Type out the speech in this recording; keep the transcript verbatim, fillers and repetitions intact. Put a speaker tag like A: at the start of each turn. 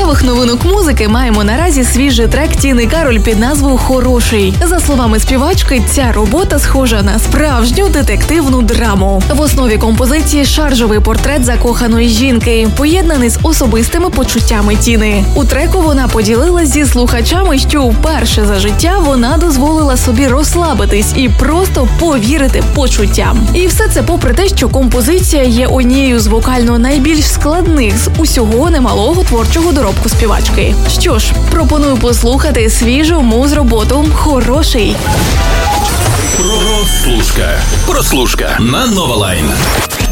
A: цікавих новинок музики маємо наразі свіжий трек Тіни Кароль під назвою «Хороший». За словами співачки, ця робота схожа на справжню детективну драму. В основі композиції шаржовий портрет закоханої жінки, поєднаний з особистими почуттями Тіни. У треку вона поділилась зі слухачами, що вперше за життя вона дозволила собі розслабитись і просто повірити почуттям. І все це попри те, що композиція є однією з вокально найбільш складних з усього немалого творчого доробку співачки. Що ж, пропоную послухати свіжу муз-роботу «Хороший».
B: Прослушка. Прослушка на Нова Лайн.